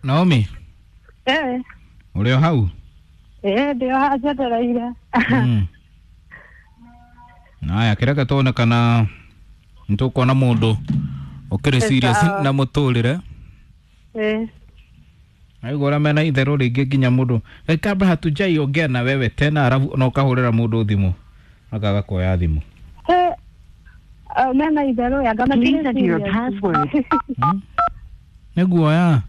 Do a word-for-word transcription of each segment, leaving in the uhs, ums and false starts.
Naomi. Eh. Uri hau? Eh, ndio haja taraira. Mm. Naya kiraka tona kana ntukona mundu ukire serious na muturire. Eh. Aigora mena itherũ ringi nginya mundu. Kabla hatujai ongea na wewe tena arabu no kahurira mundu thimu. Akaga kuoya thimu. Eh. Uh, mena itherũ ya gama please enter your password. Neguo ya.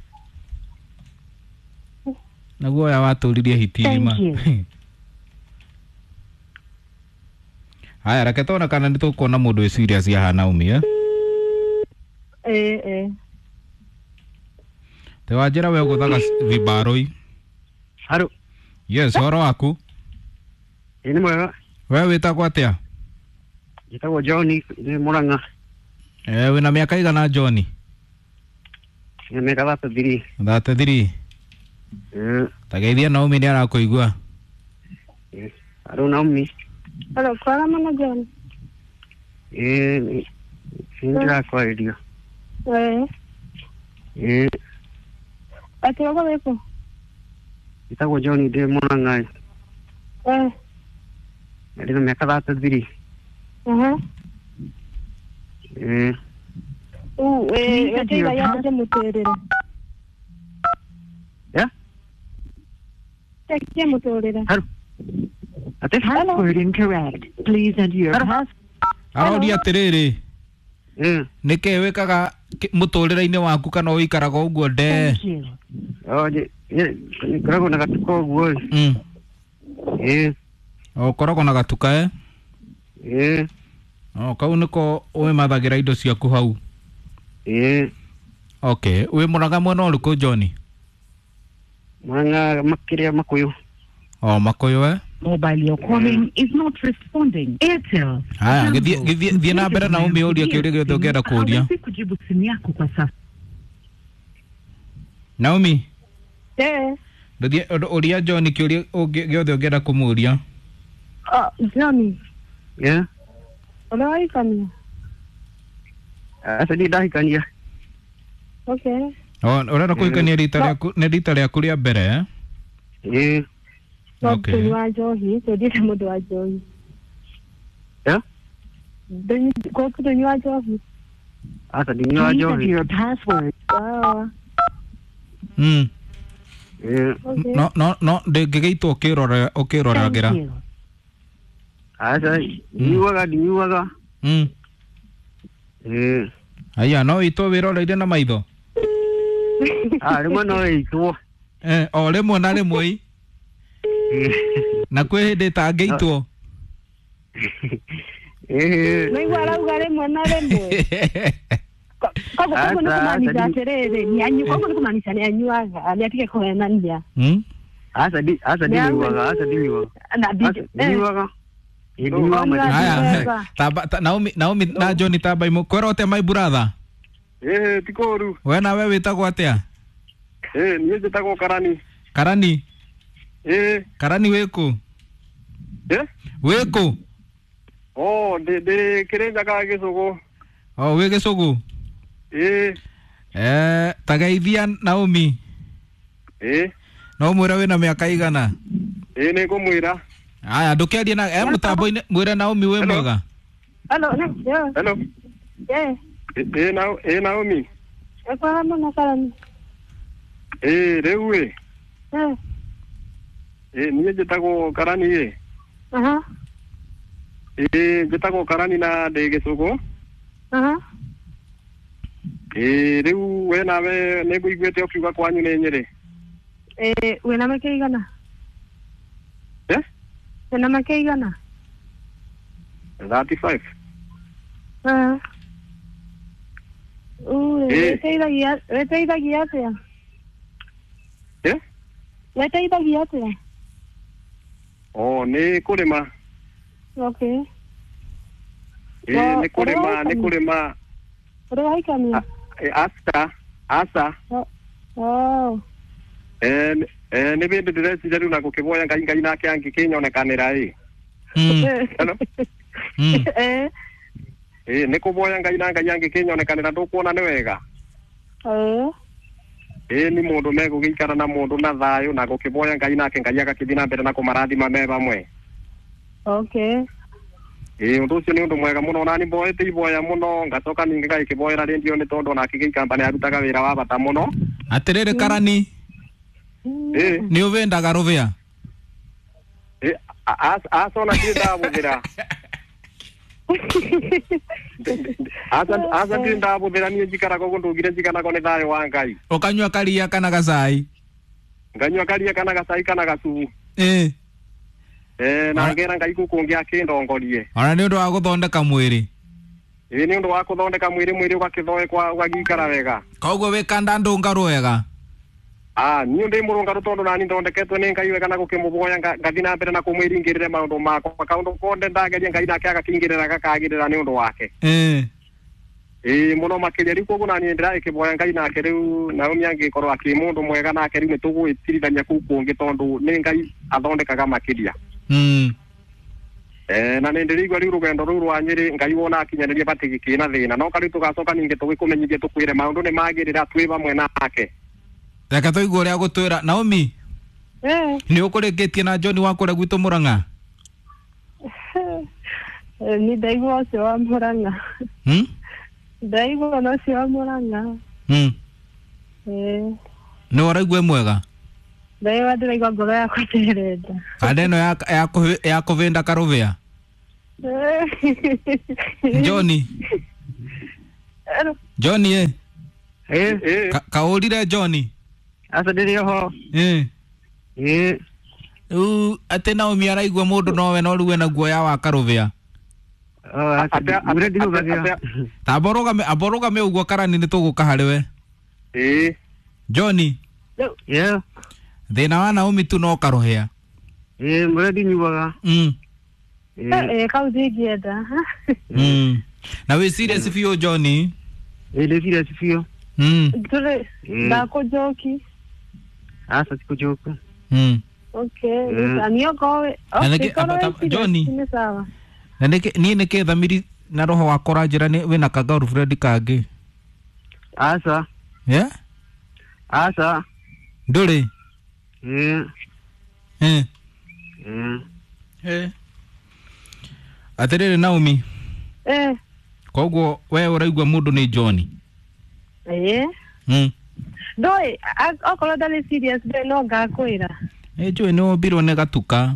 Naguo ya waturirie hitirima. Haya raketona kana nitukona mundu serious ya hana umia. Eh eh. Te wajira we guthaga vibaroi. Haro. Yes, horo waku. Ini mwega. We witagwo atia? Njitagwo John ni Muranga. Eh, wina miaka igana John? Ni miaka thate thiri. Thate thiri. Eh. Tageithia Naomi ni arakuigua. Yes. Haro Naomi. Halo, kwa mana John? Eh, sindira kwa radio. Eh. Eh. Ati wako wepo? Njitagwo John de Muranga. Eh. Ni miaka thate thiri. Aha. Eh. Uh, eh, ati ya ya muterere. Ya? Ati muterere. Haro. Ate Password incorrect. Please enter your password. Arauria atiriri. Eh. Nike wikaga muturire-ini waku kana uikaraga uguo de? Oh, je, ni koragwo na gatuko guo. Mm. Eh. O koragwo na gatuka eh? Eh. O kau niko uwe mathagira indo ciaku hau. Eh. Okay, uwe Muranga mwena uriku John? Muranga makiria Makuyu. Oh, Makuyu eh? Mobile you're calling is not responding. Airtel. Haya, githie na mbere na umi uria kiuria giothe ungienda kuria. Kujibu simu yako kwa sasa. Naomi. Eh. Githie uria John kiuria giothe ungienda kumuria. Ah, John. Yeah. Olai kamia. Asa di dahikania. Okay. Oh, urenda kuikania rita rĩaku nĩ rita rĩaku rĩa mbere eh? Eh. Okay. Ndio wajohi, ndio ndio mundu wajohi. Yeah? Ndio kwa ndio wajohi. Asa di nyo wajohi. Your password. Ah. Mm. Eh. Okay. No no no ndĩngĩgĩitwo ũkĩrora ũkĩroragĩra. Asa niwaga niwaga. Mm. Eh. Aya no itwo wĩroreire na maitho. Ah, rĩmwe no itwo. Eh, o rĩmwe na rĩmwe. Na kwĩ hĩndĩ tangĩitwo. Eh. Nĩ warauga rĩmwe na rĩmwe. Kogo kogo nĩ kumaanisha atĩrĩrĩ, ni anyu kogo nĩ kumaanisha ni anyuaga, ni atige kũhenania. Mm. Asa di asa di niwaga, asa di niwaga. Na di niwaga. Haya, taba Naomi Naomi na John taba imo kwĩrote my brother. Eh, tikoru. We na we wĩtagwo atia? Eh, niĩ njĩtagwo Karani. Karani. Eh. Karani wĩkũ? Eh? Wĩkũ? Oh, de de Kĩrĩnyaga Gĩcũgũ. Oh, wĩ Gĩcũgũ? Eh. Eh, tageithia Naomi. Eh. No mwĩra wĩna mĩaka igana? Eh, nĩ ngũmwĩra. Aya ndukiaria na eh mutambo-inĩ mwĩra Naomi wĩ mwega? Hello, yeah. Hello. Yeah. Eh, na eh Naomi. Kwa mana Karani. Eh, rĩu ĩ. Eh. Eh, niĩ njĩtagwo Karani ĩ. Aha. Eh, njĩtagwo Karani na ndĩ Gĩcũgũ. Aha. Eh, rĩu we nawe nĩ ngũiguĩte ũkiuga kwanyu nĩ Nyĩrĩ. Eh, wĩna mĩaka igana? Eh? Wĩna mĩaka igana? thirty-five. Ah. Uh, weteithagia weteithagia atĩa? Eh? Weteithagia atĩa? Oh, nĩ kũrĩma. Okay. Eh, nĩ kũrĩma, nĩ kũrĩma. Ũrĩ waikania? Asa, asa. Oh. Eh, eh, nĩ bĩndĩ ndĩreciria rĩu na gũkĩvoya Ngai Ngai nake angĩkĩnyonekanĩra ĩ. Hello. Eh. Eh, nĩ kũvoya Ngai na Ngai angĩkĩnyonekanĩra ndũkuona nĩ wega. Eh. eh ni mundu megugikara na mundu na thayo na gukiboya ngai nake ngai agakithina mbere na kumarathima me bamwe. Okay. Eh undu ucio ni undu mwega muno nani boete iboya muno ngacoka ninge ngai kiboyera rendio ni tondu na kigikambani arutaga wira wa bata muno. Atiriri Karani. Eh ni uvendaga ruvia. Eh as asona kinda buthira. Asa asa kinda buthira ni njikara ko ndugire njikana ko ni thayo wa ngai. Ukanywa karia kana gacai. Nganywa karia kana gacai kana gacubu. Eh. Eh na ngera ngai kukungia akindongorie. Ona ni undu wa guthondeka mwiri. Eh ni undu wa kuthondeka mwiri mwiri ugakithoe kwa ugagikara wega. Koguo wikanda ndunga rwega. Ah ni undu murunga rutondo nani ndondeketwe ni ngai wega na gukimuboya ngathi na mbere na kumwiringirire maundu makwa kaundu konde ndageria ngai nake agakingirira gakagirira ni undu wake. Eh. Eh muno makiria riu koguo nani ndira ikiboya ngai nake riu na umi angikorwo akimundu mwega nake riu ni tugwitirithania kuu kungi tondu ni ngai athondekaga makiria. Mm. Eh na ndirigwa riu rugendo ruru rwa Nyeri ngai wona akinyanirie batigiki na thina no kari tugacoka ninge tugikumenyithie tukwire maundu ni magirira twi bamwe nake. Reka tuigue uria gutwira Naomi. Eh. Ni ukurikitie na John wa kure gwitu Murang'a. Ni ndaigua ucio wa Murang'a. Hmm? Ndaigua no ucio wa Murang'a. Hmm. Eh. Ni waraigua mwega. Ndaigua ndiraigua ngoro yakwa tirenda. Kana ino ya ya ya kuvinda karuvia. Johnny. Johnny eh. Eh Eh Kaurire Johnny. asa ndiri ho. Eh. Eh U ate Naomi araigua mundu nowe no ruwe na guoya wa karuvia. oh asa ure ndi ugagia. Ta boroga me aboroga me uguo Karani ni tuguka hariwe. Eh Johnny. Yeah. Thina wa Naomi tu no karuhia. Eh mure ndi nyuaga. Mm. Eh kauthi ngienda. Mm. Na we serious fio Johnny? Eh le serious fio. Mm. Tule ndako joki. Asa sikujoka. Mm. Okay, anio kowe. Okay, Johnny. Ni sawa. Na nike ni nike thamiri na roho wa korajira ni we na kagaru Fred kangi. Asa. Yeah? Asa. Nduri. Eh. Eh. Eh. Eh. Atiriri Naomi. Eh. Koguo we uraigua mundu ni Johnny. Eh. Mm. Doi, okolo dali serious be no gakwira. Eh jo no biro ne gatuka.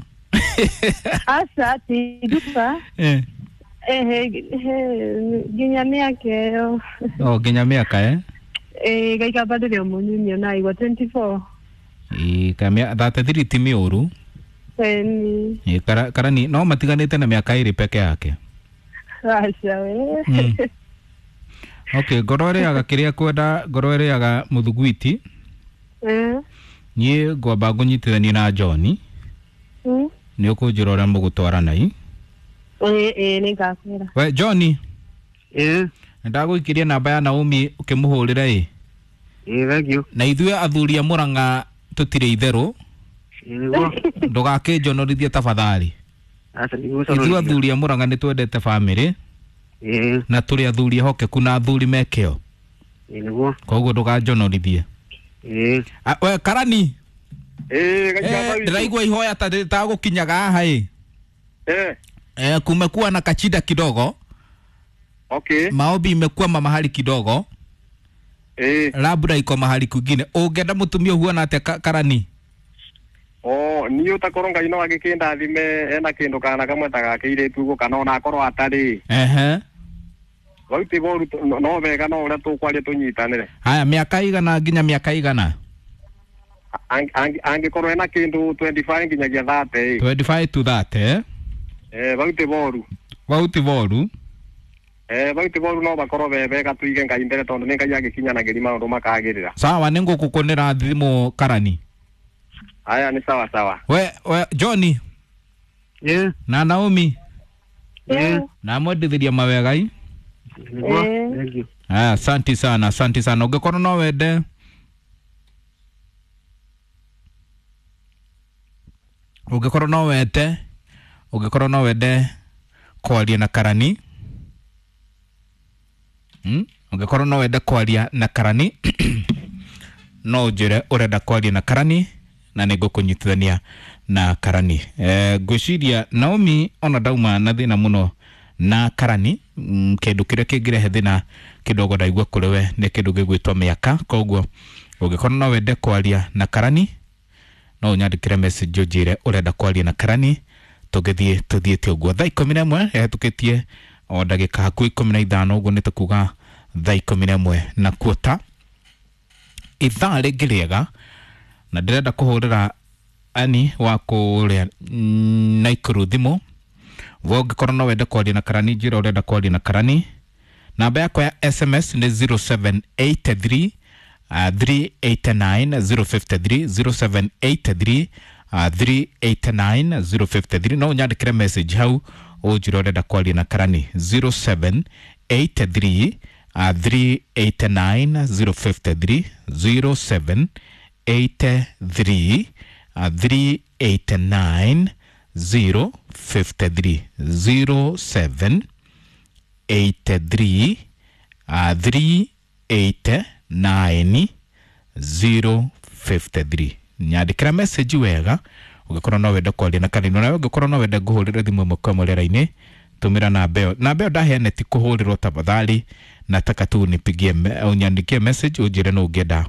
Asa ti duka. Eh. Eh ginya miake. Oh ginya miaka eh. Eh gaika bado leo munyo na igwa twenty-four. Eh kamia thate thiri timi oru. Eh. Eh kara Karani no matiganite na miaka iri peke yake. Asa we. Mm. Okay, gorore aga kiria kwenda gorore aga muthugwiti. Eh. Ni ngwamba ngunyitithania na John. Mm. Ni ukunjira uria mugutwara nai. Eh eh ni gakwira. We John. Eh. Ndaguikiria namba ya Naomi ukimuhurira i. Eh thank Na ithue athuri a Murang'a tutire itheru. Niguo. Ndugakinjonorithie tafadhali. Asa niguo. Ithue athuri a Murang'a ni twendete family. Eh. Na turi athuri hokeku na athuri mekeo. Niguo. Koguo nduganjonorithie. Eh. We Karani. Eh gaika Ndiraigua ihoya ta ta gukinyaga haha i. Eh Eh kumekuwa na kachida kidogo. Okay. Maombi imekuwa mahali kidogo. Eh Labda iko mahali kwingine. Ungenda mutumia huona ate Karani. oh ni utakorwo ngai no agikinda thime ena kindu kana kamwe ta gakire tugo kana ona akorwo atari. Ehe. Wauti boru no vega no uria tukwaria tunyitanire. Haya miaka igana nginya miaka igana. Angikorwo ena kindu twenty-five nginyagia thirty. twenty-five to that eh. Eh wauti boru. Wauti boru. Eh wauti boru no bakorwo bebega tuige ngai mbere tondu ni ngai agikinyanagiri maundu makagirira. Sawa ningukukunira thimu Karani. Aya ni sawa sawa. We we Johnny. Eh. Na Naomi. Eh. Na mwendithiria mawega i. Niguo. Thank you. Ah, asante sana, asante sana. Ungekorwo no wende Ungekorwo no wende Ungekorwo no wende kwaria na Karani. Hmm? Ungekorwo no wende kwaria na Karani. no njire urenda kwaria na Karani na nigukunyitithania na Karani. Eh, gwiciria Naomi ona dauma na thina muno na Karani, mm, kindu kiria kingirehe thina kidogo ndaigua kuri we ni kindu gigwitwa miaka. Koguo ungikorwo no wende kwaria na Karani no unyandikire message njire urenda kwaria na Karani, tugithie tuthiete uguo. Thaa ikumi na imwe ehitukitie o ndagika hakuhi ikumi na ithano uguo nitukuga thaa ikumi na imwe na kuota ithaa ringi riega, na ndirenda kuhurira ani wa kuria Naikuru thimu. Wo ngikorwo no wende kwaria na Karani njira urenda kwaria na Karani, namba yakwa ya S M S ni zero seven eight three three eight nine zero five three zero seven eight three three eight nine zero five three. No nyandikire message hau ujira urenda kwaria na Karani zero seven eight three three eight nine zero five three zero seven eight three three eight nine zero five three zero seven eight three three eight nine zero five three. Nyandikira message wega ugikorwo no wende kwaria na Karani, na ugikorwo no wende guhurira thimu mwe kwa mulera-ini tumira namba iyo. Namba iyo ndaheane ti kuhurirwo tafadhali, nataka tu nipigie unyandikie message ujire no ungenda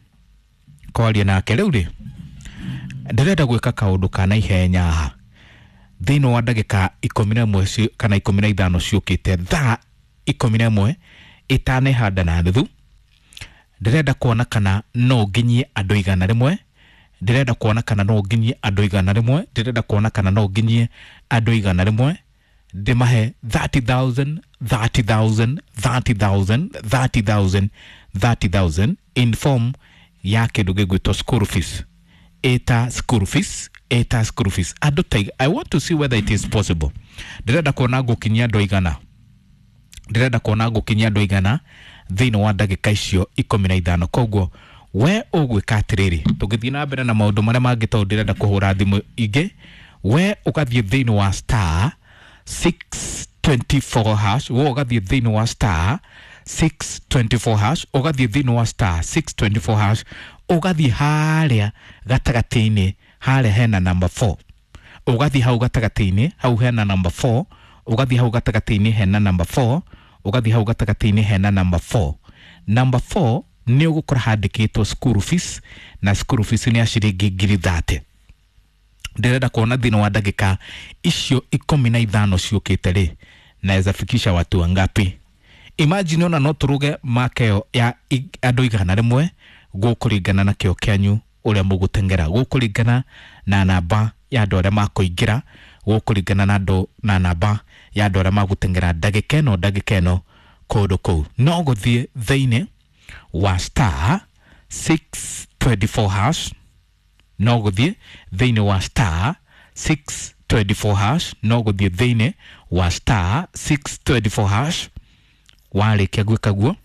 kwaria nake. Riu ri ndirenda gwika kaundu kana ihenya ha thino wa ndagika ikumi na imwe kana ikumi na ithano ciukite thaa ikumi na imwe itane handa na thuthu. Ndirenda kuona kana no nginyie andu igana rimwe, ndirenda kuona kana no nginyie andu igana rimwe, ndirenda kuona kana no nginyie andu igana rimwe. Ndimahe thirty thousand thirty thousand thirty thousand thirty thousand thirty thousand in form ya kindu gigwitwo school fees. Eta school fees, eta school fees. Adotai, I want to see whether it is possible. Ndirenda kuona gukinyia andu igana, ndirenda kuona gukinyia andu igana thino wa ndagika icio ikumi na ithano. Koguo we ugwika atiriri, tugithii na mbere na maundu maria mangi tondu ndirenda kuhura thimu ingi, we ugathie thino wa star six twenty-four hash, wo ugathie thino wa star six twenty-four hash, ugathie thino wa star six twenty-four hash, ugathie haria gatagati-ini haria hena number four, ugathie hau gatagati-ini hau hena number four, ugathie hau gatagati-ini hena number four, ugathie hau gatagati-ini hena number four. Number four ni ugukora handikitwo school fees, na school fees ni ashiringi ngiri thirty. Ndirenda kuona thino wa ndagika icio ikumi na ithano ciukite ri naweza fikisha watu wangapi? Imagine ona no turuge makeo ya andu igana rimwe gukuringana na kio kianyu uria mugutengera, gukuringana na namba ya andu aria makuingira, gukuringana na andu na namba ya andu aria magutengera ndagika ino ndagika ino kundu kuu. No guthie thiini wa star six twenty-four hash, no guthie thiini wa star six twenty-four hash, no guthie thiini wa star six twenty-four hash. Warikia gwika guo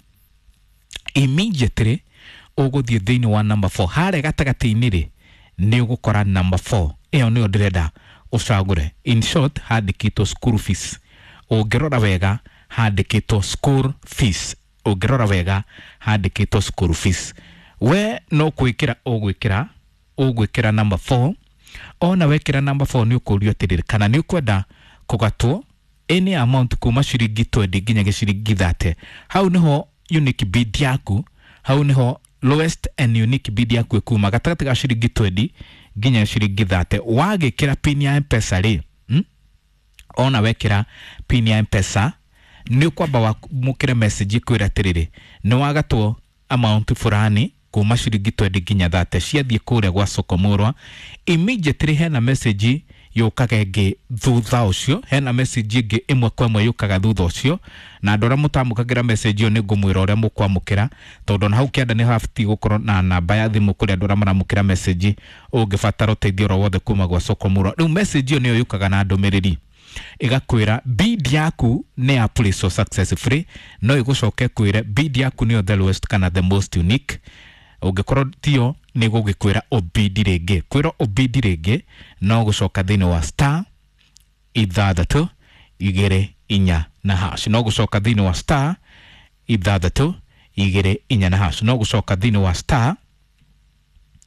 immediately uguthie thiini wa number four haria gatagati-ini ri ni ugukora number four. Iyo niyo ndirenda ucagure. In short, handikitwo school fees. Ungirora wega handikitwo school fees, ungirora wega handikitwo school fees. We no kwikira ugwikira ugwikira number four. Ona wekira number four ni ukurio atiriri kana ni ukwenda kugatwo any amount kuma shiringi twenty nginya gishiringi thirty. Hau niho unique bid yaku, hau niho lowest and unique bid yaku kuma gatagati ga shiringi twenty nginya shiringi thirty. Wagikira pin ya M-Pesa ri, hmm? Ona wekira pin ya M-Pesa ni kwamba wamukire message kwira atiriri ni wagatwo amount fulani kuma shiringi twenty nginya thirty ciathie kuria gwa Sokomorwa. Immediately hena message yukaga ingi thutha ucio, hena message ingi imwe kwa imwe yukaga thutha ucio, na andu aria mutamukagira message iyo ni ngumwira uria mukwamukira, tondu na hau kianda ni hafti gukorwo na namba ya thimu kuri andu aria maramukira message ungibatara uteithio ro wothe kuma gwa Sokomorwa. Riu message iyo niyo yukaga na ndumiriri igakwira bid yaku ni ya play so successfully, no igucoke kwire bid yaku ni the lowest kana the most unique. Ungikorwo tio ni gugikwira obidi ringi, kwira obidi ringi no gucoka thini wa star ithathatu igiri inya na hash, no gucoka thini wa star ithathatu igiri inya na hash, no gucoka thini wa star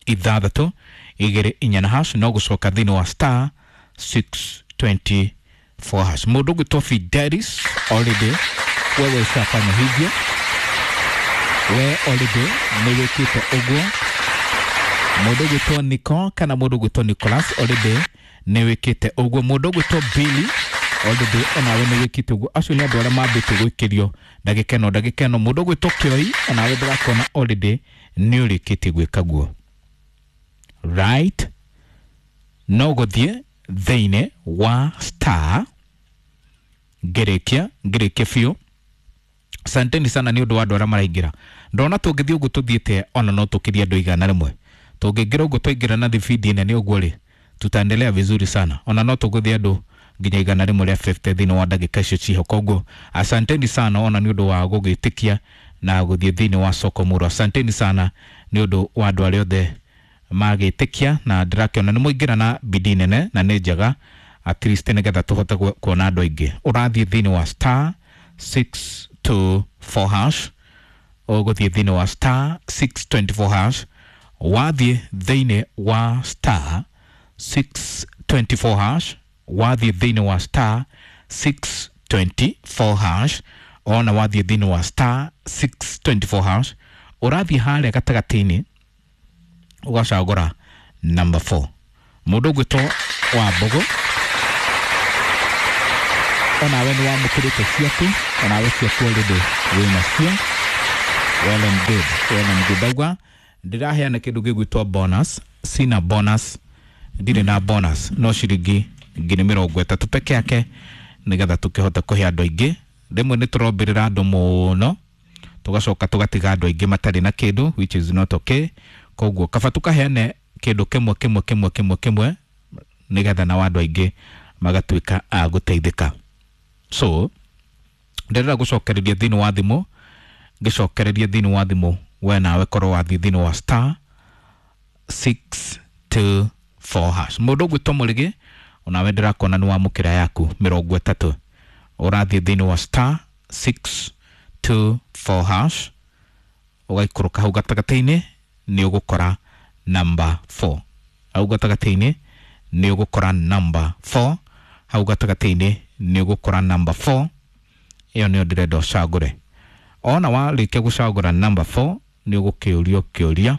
ithathatu igiri inya na hash no gucoka thini wa star six twenty-four hash. Mundu gwitwo Fidelis already wewe ushafanya hivyo, we already niwekite uguo. Mundu gwitwo Nico kana mundu gwitwo Nicholas already niwekite uguo. Mundu gwitwo Billy already onawe niwekite uguo. Acio ni andu aria mambite gwikirio ndagika ino ndagika ino. Mundu gwitwo Kioi onawe ndirakona already ni urikite gwika guo. Right, no guthie thine wa star gerekia gerekia fio. Asanteni sana ni undu wa andu aria maraingira. Ndona tungithie uguo tuthiete ona no tukiria andu igana rimwe. Tungingira uguo twaingira na thibidi nene uguo ri tutaendelea vizuri sana. Ona no tuguthie andu nginya igana rimwe ria fifty thini wa ndagika icio ciho. Koguo asanteni sana ona ni undu wa gugitikia na guthie thini wa soko muro. Asanteni sana ni undu wa andu aria othe magitikia na ndirakiona ni muingira na bidii nene na ni njaga at least nigetha tuhote kuona andu aingi. Urathie thini wa star six twenty-four hash, uguthie thini wa star six twenty-four hash, wathie thini wa star six twenty-four hash, wathie thini wa star six twenty-four hash, ona wathie thini wa star six twenty-four hash, urathie hale gatagati-ini ugacagura number four. Mundu gwitwo wa Mbogo onawe ni wamukirite ciaku, onawe ciaku already wina cio. Well and good, well and good. Agwa ndiraheana kindu gigwitwo bonus. Sina bonus, ndire na bonus no ciringi ngiri mirongo itatu peke yake nigetha tukihota kuhe andu aingi. Rimwe ni turombirira andu muno tugacoka tugatiga andu aingi matari na kindu, which is not okay. Koguo kaba tukaheane kindu kimwe kimwe kimwe kimwe kimwe nigetha na andu aingi magatuika a guteithika. So ndirira gucokereria thini wa thimu, ngicokereria thini wa thimu we nawe korwo wathi thini wa star six twenty-four hash. Mundu gwitwo Murigi onawe ndirakona ni wamukira yaku mirongo itatu. Urathie thini wa star six twenty-four hash, ugaikuruka hau gatagati-ini ni ugukora number four. Hau gatagati-ini ni ugukora number four. Hau gatagati-ini ni ugukora number four. Iyo ni ndirenda ucagure. Ona warikia gucagura number four ni ugukiurio kiuria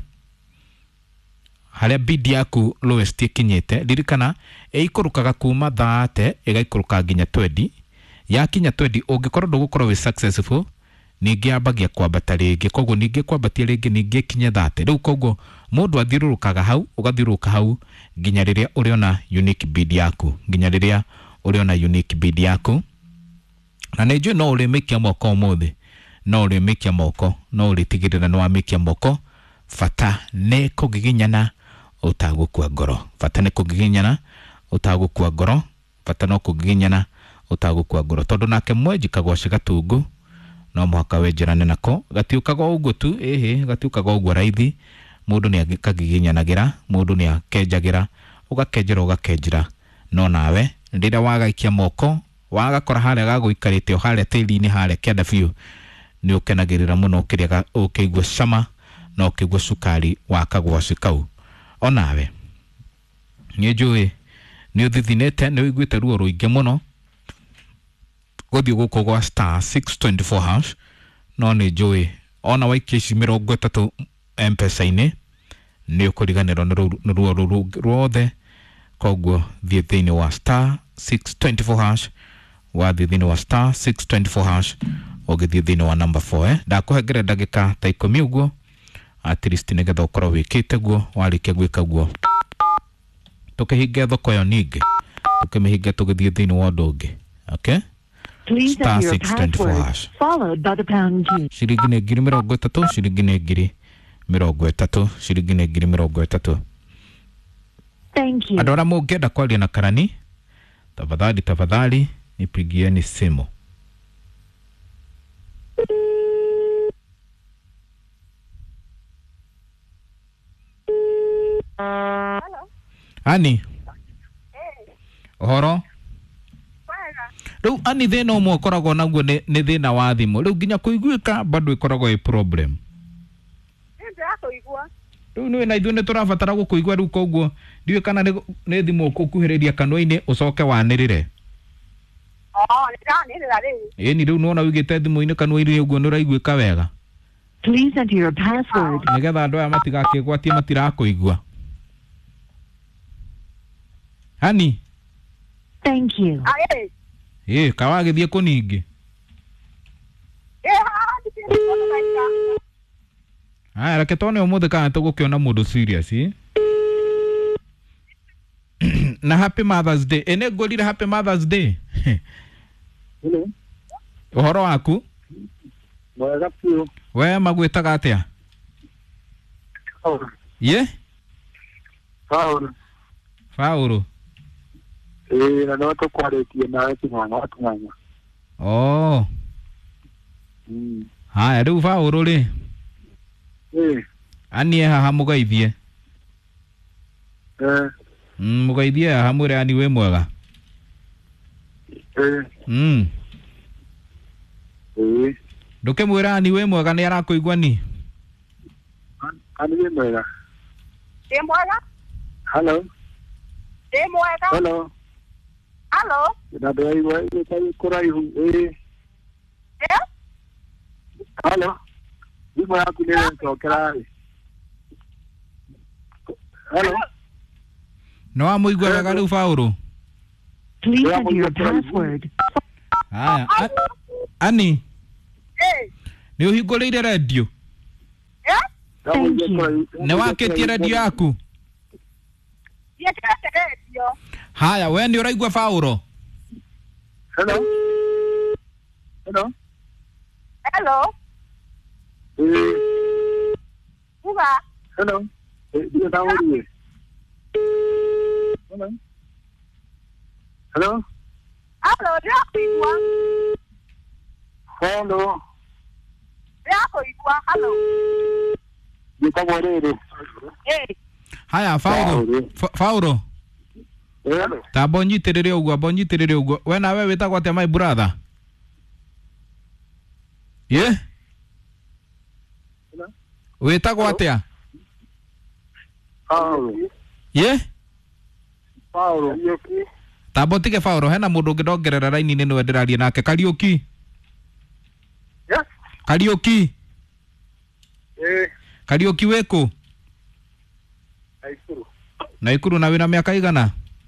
haria bidi yaku lowest ikinyite. Ririkana ikurukaga kuma thirty igaikuruka nginya twenty. Yakinya twenty ungikorwo ndugukorwo wi successful ningi ambagia kwambata ringi. Koguo ningi kwambatia ringi ningi kinye thirty. Riu koguo mundu athirurukaga hau ugathiruruka hau nginya riria uriona unique bid yaku, nginya riria uriona unique bid yaku. Na nejo no uri mikia moko umuthi, no uri mikia moko, no uri tigirira no amikia moko. Fata ne kugiginyana utagukua ngoro. Fata ne kugiginyana utagukua ngoro. Fata no kugiginyana utagukua ngoro. Tondu nake mwenji kagwaci gatungu no muhaka wenjerane nako. Gatiukaga uguo tu, ehe, gatiukaga uguo raithi. Mundu ni akagiginyanagira, mundu ni akenjagira, ugakenjera ugakenjera. No nawe ndira wagaikia moko, wagakora haria gaguikarite o haria tiri-ini haria kianda biu, ni ukenagirira muno ukiria ukigwa cama na ukigwa sukari wa kagwaci kau. Onawe ni njui ni uthithinete, ni uiguite ruo ruingi muno guthii guku gwa star six twenty-four hash. No ni njui ona waikia ici mirongo itatu M-Pesa-ini ni ukuriganirwo ni ruo ruru ruothe. Koguo thie thini wa star six twenty-four hash, wathie thini wa star six twenty-four hash, ugithie thini wa number four. eh ndakuhengere ndagika ta ikumi uguo at least nigetha ukorwo wikite guo. Warikia gwika guo tukihinge thoko yo ningi, tukimihinge tugithie thini wa undu ungi. Okay, star six twenty-four hash followed by the pound key. Ciringi ni ngiri mirongo itatu, ciringi ni ngiri mirongo itatu, ciringi ni ngiri mirongo itatu. Thank you. Andũ arĩa mũngĩenda kwaria na Karani, tafadhali tafadhali nipigieni simu. Hello. Ani? Eh. Ohoro? Wega. Riu ani thĩna ũmwe ũkoragwo naguo nĩ nĩ thĩna wa thimũ. Riu nginya kũiguĩka bado ĩkoragwo ĩ problem. Nĩ ndĩrakũigua. Riu ni na ithuĩ nĩ tũrabatara gũkũigua rĩu koguo ndiũĩ kana nĩ thimũ ũkũkuhĩrĩria kanua-inĩ ũcoke wanĩrĩre. Oh, nĩndanĩrĩra rĩu. Ĩni rĩu nĩwona wĩigĩte thimũ-inĩ kanua-inĩ ũguo nĩũraiguĩka wega. Please enter your password. Nĩgetha andũ aya matigakĩgwatie matirakũigua. Hani? Thank you. Aye. Eh, kawa gĩthiĩ kũningĩ. Eh, haha ndikĩrĩkona. Aya reke tuone ũmũthĩ kana tũgũkĩona mũndũ serious eh? Na happy Mother's Day. Ene ngũrire happy Mother's Day. Hello. Ũhoro waku? Mwega piũ. We magwĩtaga atĩa? Paul. Ye? Paul. Paul. Eh, na no tũkwarĩtie nawe Kĩng'ang'a Kĩng'ang'a. Oh. Mm. Haya rĩu Paul rĩ. Eh. Ani haha mũgeithie. Eh. Mm, mũgeithie haha mwĩre ani wĩ mwega. Eh. Mm. Eh. Ndũkĩmwĩra ani wĩ mwega nĩ arakũigua ni. Ani wĩ mwega. Ndĩ mwega? Hello. Ndĩ mwega? Hello. Hello. Na ndĩraigua ĩgĩtarĩ kũraihu. Eh. Eh? Hello. Thimũ yaku nĩ ĩrĩncokera rĩ. Hello. No amũigua wega rĩu Paul. Please enter your password. Haya. Ani? Eh. Nĩ ũhingũrĩire radio? Eh? Thank you. Nĩ wakĩtie radio yaku? Ndiĩkĩrĩte radio. Haya, we nĩ ũraigua Paul? Hello. Hello. Hello. Eh. Uga. Hello. Eh, ndiyo naũrie. Hello. Hello. Hello, ndĩrakũigua. Hello. Ndĩrakũigua. Hello. Njĩtagwo rĩrĩ. Eh. Haya Paul. Paul. Eh. Ta mbonyitĩrĩre ũguo, mbonyitĩrĩre ũguo. We nawe wĩtagwo atĩa my brother? Ye? Wĩtagwo atĩa? Paulo. Ye? Paulo. Ta mbotige Paul, hena mũndũ ũngĩ ndongerera raini-inĩ nĩwe ndĩraria nake. Kariũki? Yes. Kariũki? Eh. Kariũki wĩkũ? Naikuru. Naikuru na wĩna mĩaka igana?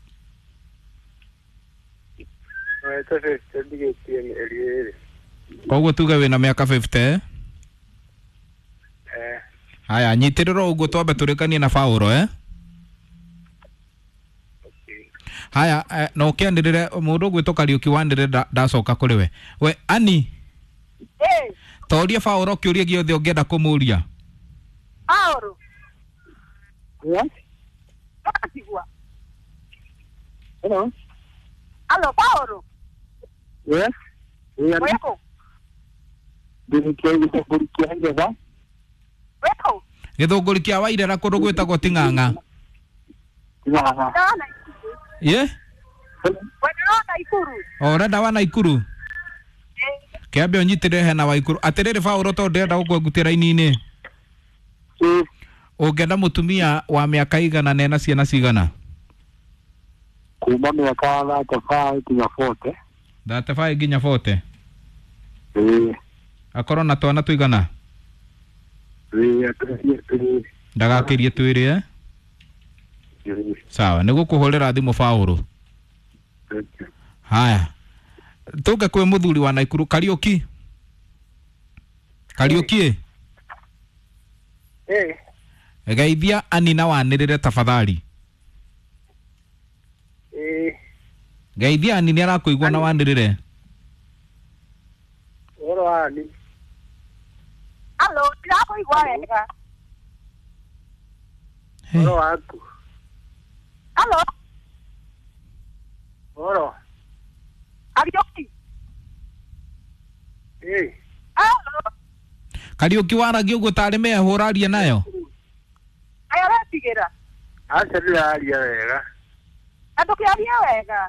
Eh, tose tendigetie eri. Koguo tuge wĩna mĩaka fifty eh? Eh. Haya, nyitĩrĩra ũguo twambe tũrĩkanie na Paul eh? Okay. Haya, eh, no ũkĩanĩrĩre mũndũ ũgwĩtwo Kariũki wanĩrĩre ndacoka kũrĩ we. We, Ani? Eh. Toria Paul kĩũria gĩothe ũngĩenda kũmũria. Paul. Yes. Ndĩrakũigua. Hello. Hello, Paul. Yes. Eh, Weko. ndirikia gĩcambũri kĩa njega. Weko. Gĩthũngũri kĩa Wairera kũndũ gwĩtagwo Ting'ang'a. Ting'ang'a. Ndana. Ye? Wena Ikuru. Orenda wa Naikuru. Eh. Kĩambe ũnyitĩrĩre hena Waikuru. Atĩrĩrĩ Paul tondũ ndĩrenda gũkũngutia raini-inĩ. Eh. Ũngĩenda mũtumia wa mĩaka igana na ena ciana cigana? Kuma mĩaka thirty-five nginya forty. thirty-five nginya forty. Eh. Akorwo na twana tũigana? Eh, atũrie tũrĩ. Ndagakĩrie twĩrĩ eh? Eh. Sawa, nĩgũkũhũrĩra thimũ Paul. Thank you. Haya. Tũke kwĩ mũthuri wa Naikuru. Kariũki? Kariũki? Eh. Geithia Ani na wanĩrĩre tafadhali. Eh. Geithia Ani nĩ arakũigua na wanĩrĩre. Oro Ani. Hello, ndĩrakũigua wega. Oro waku. Hello. Oro. Kariũki. Eh. Hello. Kariũki waragia ũguo tarĩ meho ũraria nayo. Aya ũretigĩra. Aca ndĩraria wega. Na ndũkĩaria wega.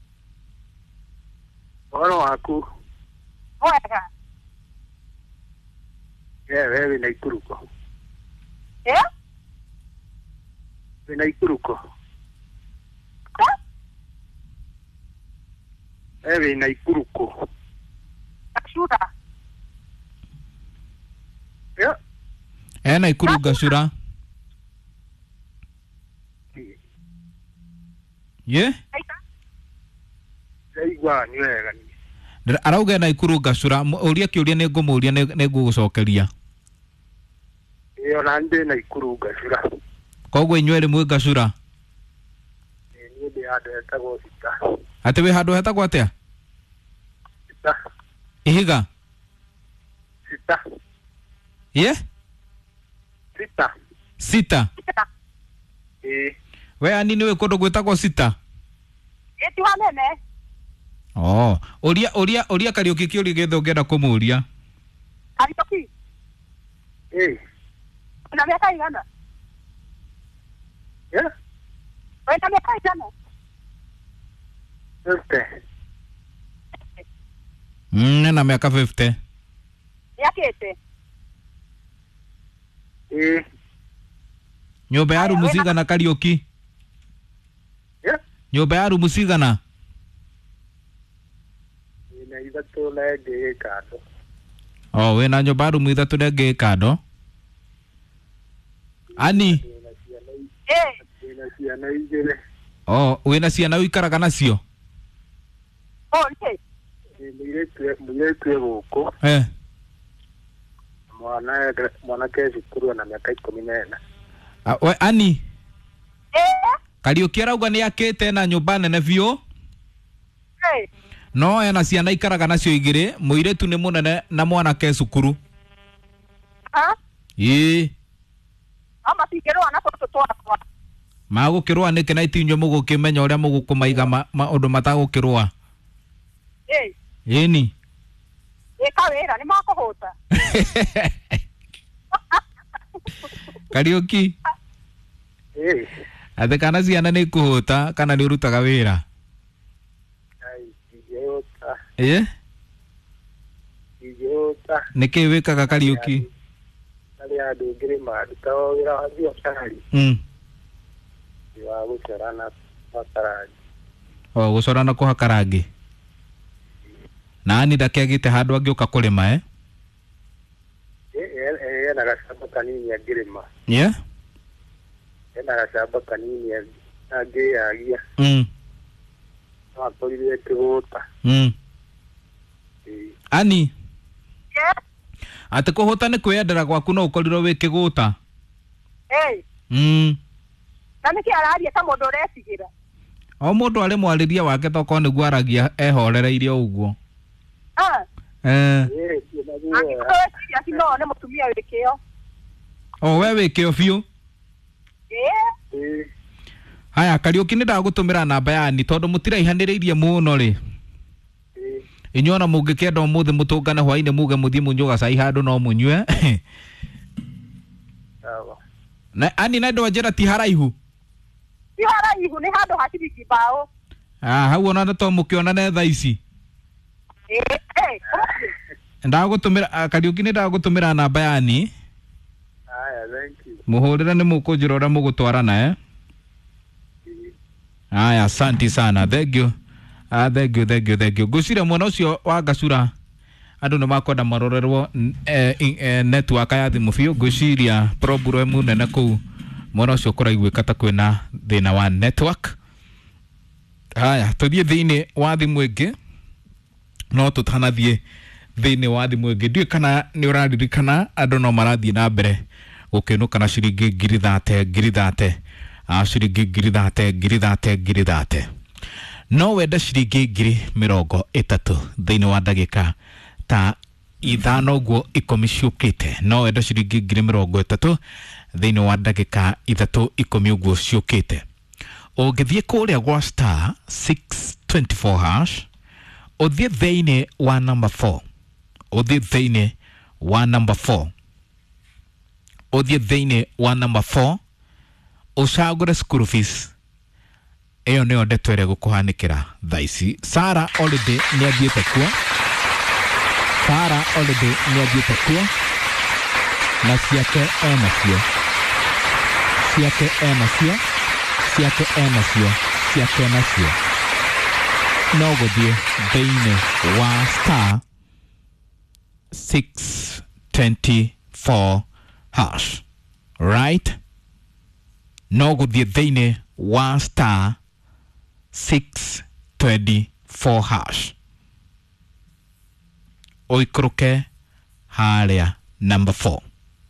Oro waku. Wega. Eh, wewe Naikuru ko. Eh? Wĩna ikuruko. Eh, wĩna ikuruko. Gacura. Yo. Ena ikuru gacura. Ye? Igwa ni wega ni. Arauga na ikuru gacura, uria kiuria ni ngumuria ni ngugucokeria. Iyo na ndi na ikuru gacura. Koguo inywe rimwe gacura. Ni ndi handu hetagwo Sita. Ati we handu hetagwo atia? Sita. Ihiga. Sita. Ye? Sita. Sita. Eh. We ani niwe kundu gwitagwo Sita? Eti wa nene. Oh, uria uria uria Kariuki kiuri githo ngenda kumuria. Kariuki. Eh. Una miaka igana? Yeah. Una miaka igana? Okay. Mm, na miaka fifty. Yakete. Eh. Nyumba ya rumu cigana Kariuki? Yeah. Nyumba ya rumu cigana? Ina ithatu na ĩngĩ kando. Oh, we na nyumba ya rumu ithatu na ĩngĩ kando. Ani? Eh. Ina ciana igĩrĩ. Oh, we na ciana uikaraga nacio? Oh, okay. Mũirĩtu mũirĩtu gũkũ. Eh. Mwana mwanake cukuru na miaka ikũmi na ĩna. Uh, we ani? Eh. Kariuki arauga ni akite na nyumba nene biũ. Eh. No ena ciana ikaraga nacio igĩrĩ, mũirĩtu nĩ mũnene na mwanake cukuru. Ha? Ĩĩ. Ama tigero na toto twakwa. Magũkĩrũa nĩkĩ na itinyuĩ mũgũkĩmenya ũrĩa mũgũkũmaiga maũndũ matagũkĩrũa? Eh. Ĩni. Eka wĩra nĩ makũhũta. Kariuki. Eh. Atĩ kana ciana nĩ ikũhũta kana nĩ ũrutaga wĩra? Ai, igĩũta. Ĩĩ? Igĩũta. Nĩkĩ wĩkaga Kariuki? Harĩ andũ ngĩrĩma nduta o wĩra wa biacara. Mm. Wa gũcorana makaraji. O gũcorana kũhaka rangi. Na ani ndakĩagĩte handũ angĩũka kũrĩma eh? Eh, ena gacamba kanini angĩrĩma. Yeah? Ena gacamba kanini angĩyagia. Mm. No akorire kĩgũta. Mm. Ani? Yeah. Atĩ kũhũta nĩ kwĩyendera gwaku no ũkorirwo wĩ kĩgũta? Eh. Mm. Na nĩkĩ araria ta mũndũ ũretigĩra? O mũndũ arĩ mwarĩria wake toko nĩguo aragia ehorereirie ũguo. Ah. Eh. Eh, kĩnaguo. Angĩkorwo ati no nĩ mũtumia wĩkĩo. O we wĩkĩo biũ. Eh. Eh. Haya Kariuki nĩ ndagũtũmĩra namba ya Ani tondũ mũtiraihanĩrĩirie mũno rĩ. Eh. Inyuĩ ona mũngĩkĩenda ũmũthĩ mũtũngane hwainĩ muge mũthiĩ mũnyuga cai handũ no mũnyue. Sawa. Na Ani na ndwa njĩra ti haraihu. Ti haraihu nĩ handũ ha ciringi mbaũ. Ah, hau ona to mũkĩonane thaa ici. Eh. Eh. Ndagũtũmĩra Kariuki nĩ ndagũtũmĩra namba ya Ani. Aya, thank you. Mũhũrĩre nĩ mũkũnjĩra ũrĩa mũgũtwarana eh. Aya, asante sana. Thank you. Ah, thank you, thank you, thank you. Ngwĩciria mwena ũcio wa Gacura andũ nĩ makwenda marorerwo eh, eh, network ya thimũ biũ. Ngwĩciria problem nene kũu mwena ũcio kũraiguĩka ta kwĩna thĩna wa network. Haya, tũthiĩ thĩinĩ wa thimũ ĩngĩ no tũtanathiĩ thĩinĩ wa thimũ ĩngĩ. Ndiũĩ kana nĩ ũraririkana andũ no marathiĩ na mbere gũkĩnũka na ciringi ngiri thate ngiri thate ciringi ngiri thate ngiri thate ngiri thate. No wenda ciringi ngiri mĩrongo ĩtatũ thĩinĩ wa ndagĩka ta ithano ũguo ikũmi ciũkĩte. No wenda ciringi ngiri mĩrongo ĩtatũ thĩinĩ wa ndagĩka ithatũ ikũmi ũguo ciũkĩte. Ũngĩthiĩ kũrĩa gwa star six twenty-four hash ũthiĩ thĩinĩ wa number four. Ũthiĩ thĩinĩ wa number four. Ũthiĩ thĩinĩ wa number four. Ũcagũre school fees. Eyo nĩyo ndeto ĩrĩa gũkũhanĩkĩra thaa ici. Sarah already nĩ athiĩte kuo. Sarah already nĩ athiĩte kuo. Na ciake enacio. Ciake enacio. ciake enacio ciake enacio no guthie thiini wa star six twenty-four hash, right? No guthie thiini wa star six twenty-four hash, oikruke haria number four.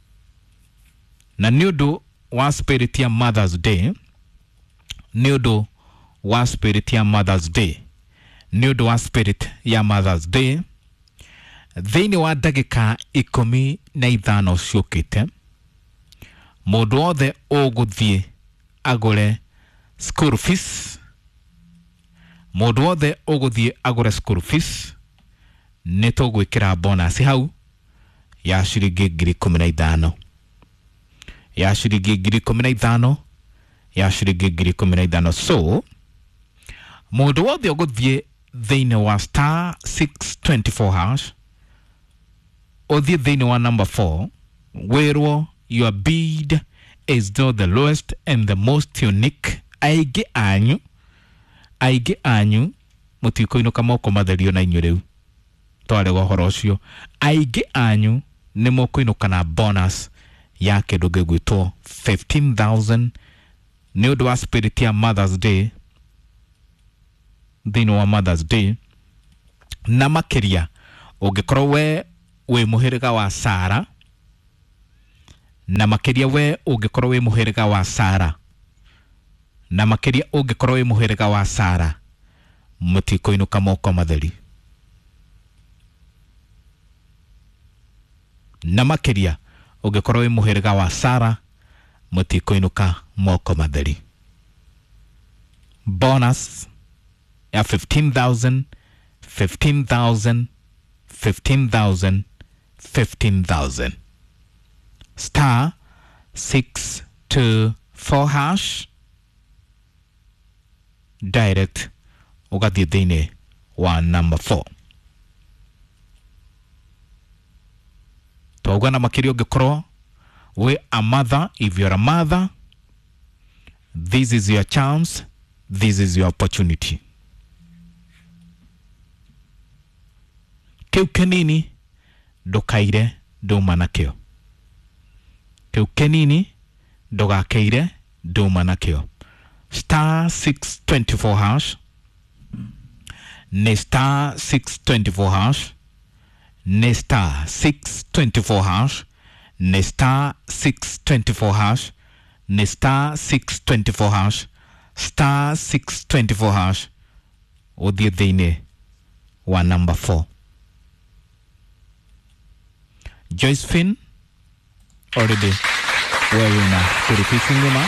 Na niudu wa spirit ya Mother's Day, niudu wa spirit ya Mother's Day, niudu wa spirit ya Mother's Day, thiini wa dagika ikumi na ithano ciukite, mundu othe uguthie agure school fees, mundu othe uguthie agure school fees, nitugwikira bonus hau ya shiringi ngiri ikumi na ithano, ya shiringi ngiri ikumi na ithano, ya shiringi ngiri ikumi na ithano. So mundu wothe uguthie thiini wa star six twenty-four hash, uthie thiini wa number four, wherewith your bid is not the lowest and the most unique. Aige anyu aige anyu mutikoinuka moko matherio na inyu riu tware gohoro ucio. Aige anyu ni mokoinuka na bonus ya kindu gigwitwo fifteen thousand ni undu wa spirit ya Mother's Day, thiini wa Mother's Day. Na makiria ungikorwo we we muhiriga wa Sara, na makiria we ungikorwo we muhiriga wa Sara, na makiria ungikorwo we muhiriga wa Sara, mutikoinuka moko matheri. Na makiria ungikorwo we muhiriga wa Sara, mutikoinuka moko matheri. Bonus ya fifteen thousand, fifteen thousand, fifteen thousand, fifteen thousand. Star six two four hash, direct ugathie thiini wa number four. Twaugana makiria ungikorwo we a mother. If you're a mother, this is your chance, this is your opportunity. Kiu kenini ndukaire nduma nakio, kiu kenini ndugakeire nduma nakio. Star six twenty-four hash, ne star six twenty-four hash, ne star six twenty-four hash, ne star six twenty-four hash, ne star six twenty-four hash, star six twenty-four hash, uthie thiini wa number four. Josephine already wearing a purification lima.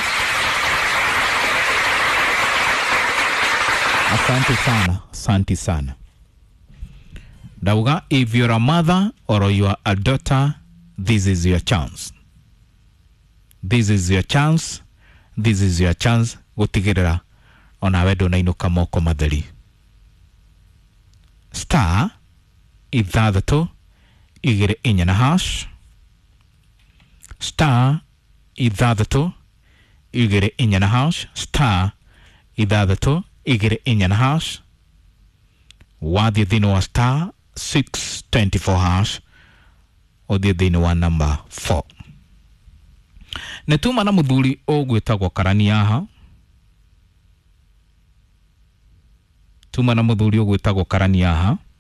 Asante sana, asante sana. Dauga, if you're a mother or you're a daughter, this is your chance. This is your chance. This is your chance. Gutigirira ona wedo na inuka moko matheri. Star ithathatu igire inya na hash, star ithathatu igire inya na hash, star ithathatu igire inya na hash, wathie thiini wa star six twenty-four hash, uthie thiini wa number four. Netuma na muthuri ugwitagwo Karani aha, tuma na muthuri ugwitagwo Karani aha.